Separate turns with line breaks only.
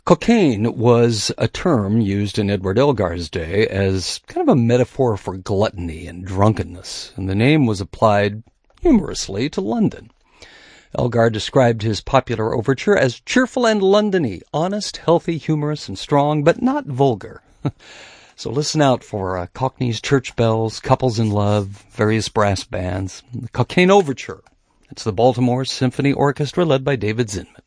Cocaine was a term used in Edward Elgar's day as kind of a metaphor for gluttony and drunkenness, and the name was applied humorously to London. Elgar described his popular overture as cheerful and Londony, honest, healthy, humorous, and strong, but not vulgar. So listen out for Cockney's church bells, couples in love, various brass bands, the Cocaine Overture. It's the Baltimore Symphony Orchestra led by David Zinman.